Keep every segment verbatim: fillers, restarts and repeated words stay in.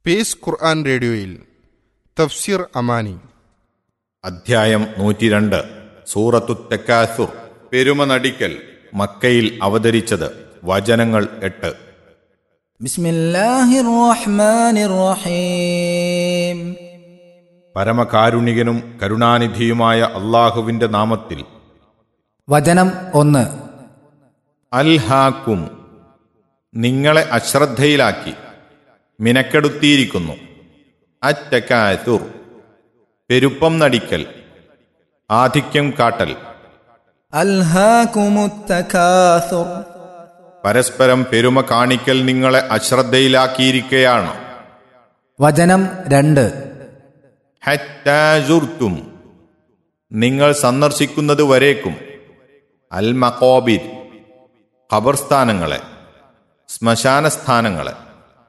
Piece ഖുർആൻ റേഡിയോയിൽ തഫ്സീർ അമാനി അധ്യായം നൂറ്റിരണ്ട്. സൂറത്തു തക്കാസുർ, പെരുമ നടിക്കൽ. മക്കയിൽ അവതരിച്ചത്. വചനങ്ങൾ എട്ട്. ബിസ്മില്ലാഹിർ റഹ്മാനിർ റഹീം. പരമകാരുണികനും കരുണാനിധിയുമായ അല്ലാഹുവിന്റെ നാമത്തിൽ. വചനം ഒന്ന്. അൽഹാക്കും, നിങ്ങളെ അശ്രദ്ധയിലാക്കി, മിനക്കെടുത്തിയിരിക്കുന്നു. അത്തക്കാസുർ, പെരുപ്പം നടിക്കൽ, ആധിക്യം കാട്ടൽ. അൽഹാകുമുത് തകാസുർ, പരസ്പരം പെരുമ കാണിക്കൽ നിങ്ങളെ അശ്രദ്ധയിലാക്കിയിരിക്കുകയാണ്. വചനം രണ്ട്. ഹത്താ സുർതും, നിങ്ങൾ സന്ദർശിക്കുന്നത് വരേക്കും. അൽ മഖാബിർ, ഖബർസ്ഥാനങ്ങളെ, ശ്മശാനസ്ഥാനങ്ങളെ.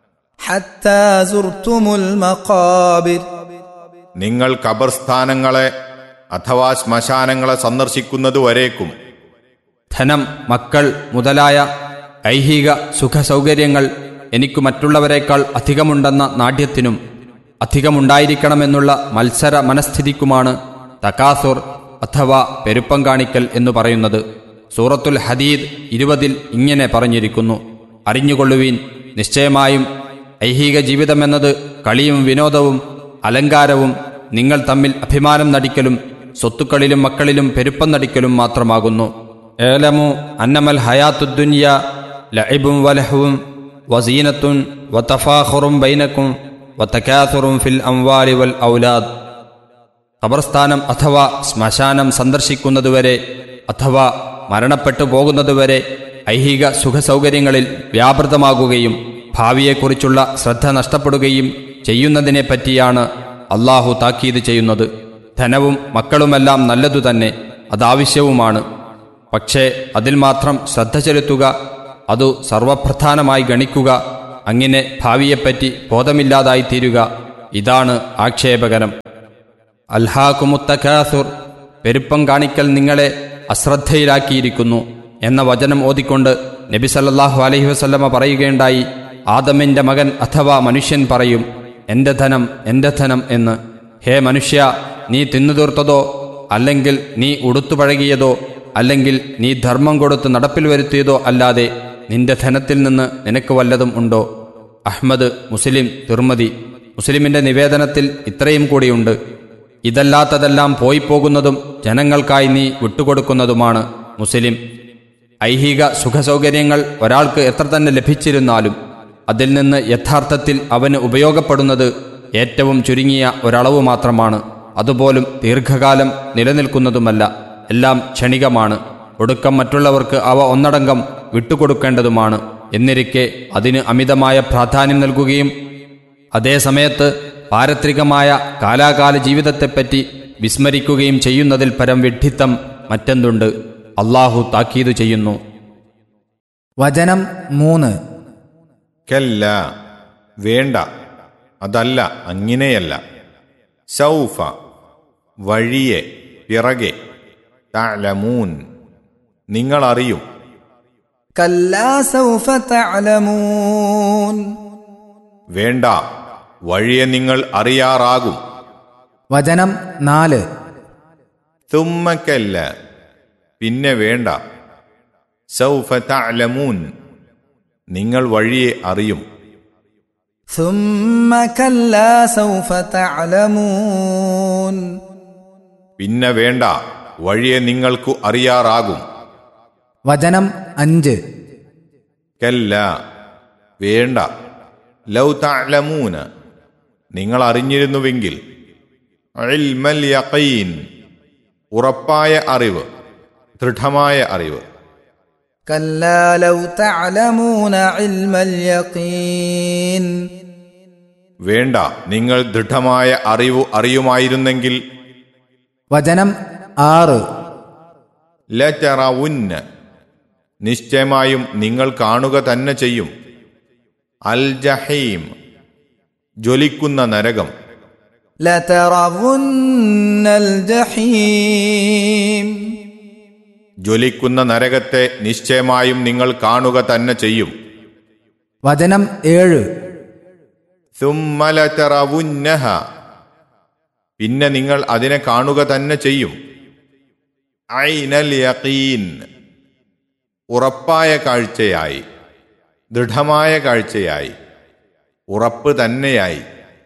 ഹത്താ സുർതുമുൽ മഖാബിർ, നിങ്ങൾ ഖബർസ്ഥാനങ്ങളെ അഥവാ ശ്മശാനങ്ങളെ സന്ദർശിക്കുന്നത് വരേക്കും. ധനം, മക്കൾ മുതലായ ഐഹിക സുഖസൗകര്യങ്ങൾ എനിക്കു മറ്റുള്ളവരെക്കാൾ അധികമുണ്ടെന്ന നാട്യത്തിനും അധികമുണ്ടായിരിക്കണമെന്നുള്ള മത്സര മനസ്ഥിതിക്കുമാണ് തകാസുർ അഥവാ പെരുപ്പം കാണിക്കൽ എന്നു പറയുന്നത്. സൂറത്തുൽ ഹദീദ് ഇരുപതിൽ ഇങ്ങനെ പറഞ്ഞിരിക്കുന്നു: അറിഞ്ഞുകൊള്ളുവീൻ, നിശ്ചയമായും ഐഹിക ജീവിതമെന്നത് കളിയും വിനോദവും അലങ്കാരവും നിങ്ങൾ തമ്മിൽ അഭിമാനം നടിക്കലും സ്വത്തുക്കളിലും മക്കളിലും പെരുപ്പം നടിക്കലും മാത്രമാകുന്നു. ഏലമു അന്നമൽ ഹയാത്തുദ്ദുനിയ ലഇബും വലഹുവും വസീനത്തുൻ വതഫാഖുറും ബൈനക്കും വതകാസുറും ഫിൽ അംവാലി വൽ ഔലാദ്. ഖബർസ്ഥാനം അഥവാ ശ്മശാനം സന്ദർശിക്കുന്നതുവരെ അഥവാ മരണപ്പെട്ടു പോകുന്നതുവരെ ഐഹിക സുഖസൗകര്യങ്ങളിൽ വ്യാപൃതമാകുകയും ഭാവിയെക്കുറിച്ചുള്ള ശ്രദ്ധ നഷ്ടപ്പെടുകയും ചെയ്യുന്നതിനെ പറ്റിയാണ് അള്ളാഹു താക്കീത് ചെയ്യുന്നത്. ധനവും മക്കളുമെല്ലാം നല്ലതു തന്നെ, അതാവശ്യവുമാണ്. പക്ഷേ അതിൽ മാത്രം ശ്രദ്ധ ചെലുത്തുക, അതു സർവപ്രധാനമായി ഗണിക്കുക, അങ്ങനെ ഭാവിയെപ്പറ്റി ബോധമില്ലാതായിത്തീരുക, ഇതാണ് ആക്ഷേപകരം. അൽഹാകുമുത് തകാസുർ, പെരുപ്പം കാണിക്കൽ നിങ്ങളെ അശ്രദ്ധയിലാക്കിയിരിക്കുന്നു എന്ന വചനം ഓതിക്കൊണ്ട് നബി സല്ലല്ലാഹു അലൈഹി വസല്ലമ പറയുകയുണ്ടായി: ആദമിന്റെ മകൻ അഥവാ മനുഷ്യൻ പറയും, എന്റെ ധനം, എന്റെ ധനം എന്ന്. ഹേ മനുഷ്യ, നീ തിന്നുതീർത്തതോ അല്ലെങ്കിൽ നീ ഉടുത്തുപഴകിയതോ അല്ലെങ്കിൽ നീ ധർമ്മം കൊടുത്ത് നടപ്പിൽ വരുത്തിയതോ അല്ലാതെ നിന്റെ ധനത്തിൽ നിന്ന് നിനക്ക് വല്ലതും ഉണ്ടോ? അഹ്മദ്, മുസ്ലിം, തിർമദി. മുസ്ലിമിന്റെ നിവേദനത്തിൽ ഇത്രയും കൂടിയുണ്ട്: ഇതല്ലാത്തതെല്ലാം പോയി പോകുന്നതും ജനങ്ങൾക്കായി നീ വിട്ടുകൊടുക്കുന്നതുമാണ്. മുസ്ലിം. ഐഹിക സുഖസൗകര്യങ്ങൾ ഒരാൾക്ക് എത്ര തന്നെ ലഭിച്ചിരുന്നാലും അതിൽ നിന്ന് യഥാർത്ഥത്തിൽ അവന് ഉപയോഗപ്പെടുന്നത് ഏറ്റവും ചുരുങ്ങിയ ഒരളവ് മാത്രമാണ്. അതുപോലും ദീർഘകാലം നിലനിൽക്കുന്നതുമല്ല. എല്ലാം ക്ഷണികമാണ്. ഒടുക്കം മറ്റുള്ളവർക്ക് അവ ഒന്നടങ്കം വിട്ടുകൊടുക്കേണ്ടതുമാണ്. എന്നിരിക്കെ അതിന് അമിതമായ പ്രാധാന്യം നൽകുകയും അതേസമയത്ത് പാരത്രികമായ കാലാകാല ജീവിതത്തെപ്പറ്റി വിസ്മരിക്കുകയും ചെയ്യുന്നതിൽ പരം വിഡ്ഢിത്തം മറ്റെന്തുണ്ട്? അള്ളാഹു താക്കീതു ചെയ്യുന്നു. വചനം മൂന്ന്. കല്ല, വേണ്ട, അതല്ല, അങ്ങനെയല്ല. സൗഫ, വഴിയെ, പിറകെ. തഅലമൂൻ, നിങ്ങൾ അറിയും. കല്ലാ സൗഫ തഅലമൂൻ, വേണ്ട, വഴിയെ നിങ്ങൾ അറിയാറാകും. വചനം നാല്. തുമ്മക്കല്ല, പിന്നെ വേണ്ട. സൗഫ തഅലമൂൻ, നിങ്ങൾ വഴിയെ അറിയും. ثم كلا سوف تعلمون, പിന്നെ വേണ്ട, വഴിയെ നിങ്ങൾക്കു അറിയാറാകും. വചനം അഞ്ച്. കല്ല, വേണ്ട. ലൗ തഅലമൂന, നിങ്ങൾ അറിഞ്ഞിരുന്നുവെങ്കിൽ. ഇൽമൽ യഖീൻ, ഉറപ്പായ അറിവ്, ദൃഢമായ അറിവ്. كلا لو تعلمون علم اليقين, വേണ്ട, നിങ്ങൾ ദൃഢമായ അറിവ് അറിയുമായിരുന്നെങ്കിൽ. വചനം ആറ്. ലതറവുന്ന, നിശ്ചയമായും നിങ്ങൾ കാണുക തന്നെ ചെയ്യും. അൽ ജഹീം, ജ്വലിക്കുന്ന നരകം. لترون الجحيم, ജ്വലിക്കുന്ന നരകത്തെ നിശ്ചയമായും നിങ്ങൾ കാണുക തന്നെ ചെയ്യും. വചനം ഏഴ്. സുമ്മ ലതറവുന്നഹ, പിന്നെ നിങ്ങൾ അതിനെ കാണുക തന്നെ ചെയ്യും. ഐനൽ യഖീൻ, ഉറപ്പായ കാഴ്ചയായി, ദൃഢമായ കാഴ്ചയായി, ഉറപ്പ് തന്നെയായി.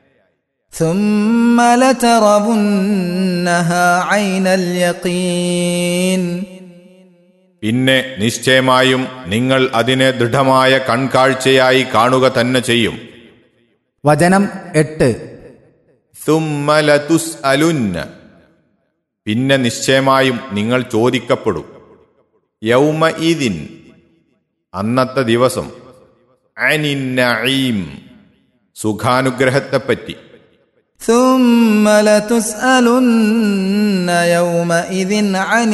ثم لترونها عين اليقين പിന്നെ നിശ്ചയമായും നിങ്ങൾ അതിനെ ദൃഢമായ കൺകാഴ്ചയായി കാണുക തന്നെ ചെയ്യും. വചനം എട്ട്. സുമ്മ ലതുസ്അലുന്ന, പിന്നെ നിശ്ചയമായും നിങ്ങൾ ചോദിക്കപ്പെടും. യൗമഇദിൻ, അന്നത്തെ ദിവസം. അനിൻ നഈം, സുഖാനുഗ്രഹത്തെപ്പറ്റി. ثم لتسألن يومئذ عن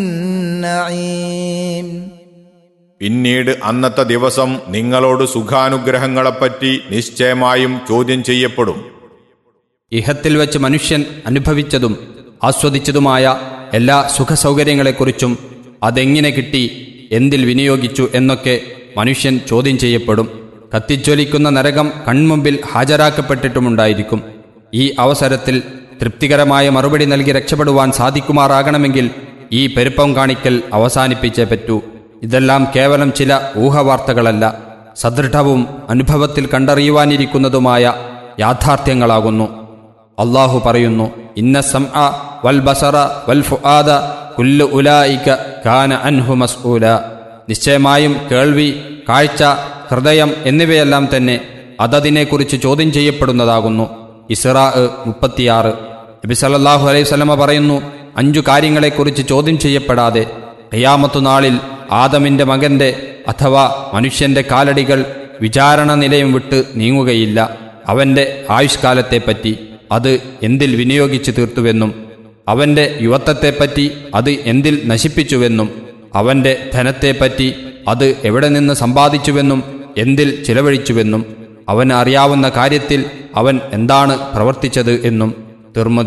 النعيم പിന്നീട് അന്നത്തെ ദിവസം നിങ്ങളോട് സുഖാനുഗ്രഹങ്ങളെപ്പറ്റി നിശ്ചയമായും ചോദ്യം ചെയ്യപ്പെടും. ഇഹത്തിൽ വെച്ച് മനുഷ്യൻ അനുഭവിച്ചതും ആസ്വദിച്ചതുമായ എല്ലാ സുഖസൗകര്യങ്ങളെക്കുറിച്ചും അതെങ്ങനെ കിട്ടി, എന്തിൽ വിനിയോഗിച്ചു എന്നൊക്കെ മനുഷ്യൻ ചോദ്യം ചെയ്യപ്പെടും. കത്തിജ്വലിക്കുന്ന നരകം കൺമുമ്പിൽ ഹാജരാക്കപ്പെട്ടിട്ടുമുണ്ടായിരിക്കും. ഈ അവസരത്തിൽ തൃപ്തികരമായ മറുപടി നൽകി രക്ഷപ്പെടുവാൻ സാധിക്കുമാറാകണമെങ്കിൽ ഈ പെരുപ്പം കാണിക്കൽ അവസാനിപ്പിച്ചേ പറ്റൂ. ഇതെല്ലാം കേവലം ചില ഊഹവാർത്തകളല്ല, സദൃഢവും അനുഭവത്തിൽ കണ്ടറിയുവാനിരിക്കുന്നതുമായ യാഥാർത്ഥ്യങ്ങളാകുന്നു. അള്ളാഹു പറയുന്നു, ഇന്ന സംഅ വൽ ബസറ വൽ ഫുആദ കുല്ലു ഉലായിക കാന അൻഹു മസ്ഊല. നിശ്ചയമായും കേൾവി, കാഴ്ച, ഹൃദയം എന്നിവയെല്ലാം തന്നെ അതതിനെക്കുറിച്ച് ചോദ്യം ചെയ്യപ്പെടുന്നതാകുന്നു. ഇസ്റാ മുപ്പത്തിയാറ്. നബി സല്ലല്ലാഹു അലൈഹി വസല്ലമ പറയുന്നു, അഞ്ചു കാര്യങ്ങളെക്കുറിച്ച് ചോദ്യം ചെയ്യപ്പെടാതെ ഖിയാമത്തു നാളിൽ ആദമിന്റെ മകന്റെ അഥവാ മനുഷ്യന്റെ കാലടികൾ വിചാരണ നിലയം വിട്ട് നീങ്ങുകയില്ല. അവന്റെ ആയുഷ്കാലത്തെപ്പറ്റി, അത് എന്തിൽ വിനിയോഗിച്ചു തീർത്തുവെന്നും അവന്റെ യുവത്വത്തെപ്പറ്റി അത് എന്തിൽ നശിപ്പിച്ചുവെന്നും അവന്റെ ധനത്തെപ്പറ്റി അത് എവിടെ നിന്ന് സമ്പാദിച്ചുവെന്നും എന്തിൽ ചിലവഴിച്ചുവെന്നും അവന് അറിയാവുന്ന കാര്യത്തിൽ അവൻ എന്താണ് പ്രവർത്തിച്ചത് എന്നും. തിർമദി